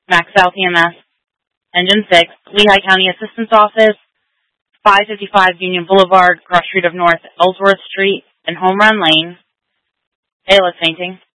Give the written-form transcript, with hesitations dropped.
Max South EMS, Engine 6, Lehigh County Assistance Office, 555 Union Boulevard, cross street of North Ellsworth Street, and Home Run Lane, ALS Painting.